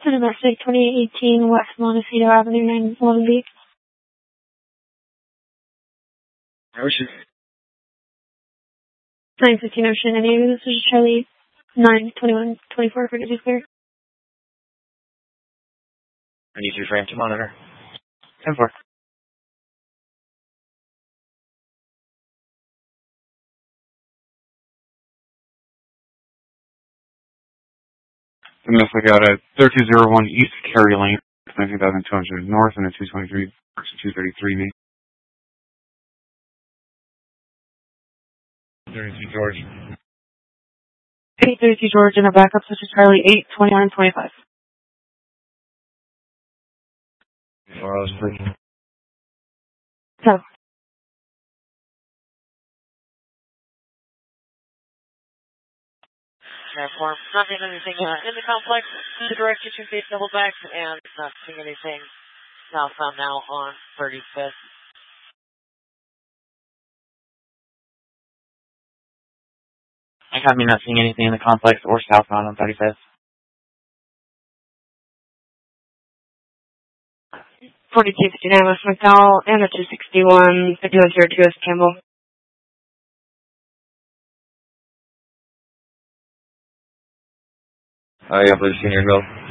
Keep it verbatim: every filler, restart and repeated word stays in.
The domestic twenty-eight eighteen West Montecito Avenue, nine eleven B. Ocean. nine fifteen Ocean, any of this is Charlie nine twenty-one twenty-four, frequency clear. I need your frame to monitor. ten four. Domestic out at thirty oh one East Cary Lane, nineteen thousand two hundred north, and a two twenty-three versus two thirty-three me. thirty-two George. eight thirty-two George, and a backup such as Charlie eight twenty-one twenty-five. four hours, please. So. Therefore, not seeing anything uh, in the complex, the direct kitchen face double back, and not seeing anything southbound now on thirty-fifth. I got me not seeing anything in the complex or southbound on thirty-fifth. forty-two fifty-nine West McDowell, and a two sixty-one fifty-one zero two West Campbell. Oh, yeah, please, senior go.